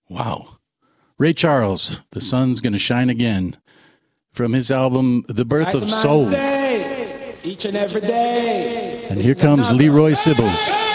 Wow. Ray Charles, The Sun's Gonna Shine Again, from his album The Birth of Soul. Each and every day. And here comes Leroy Sibbles.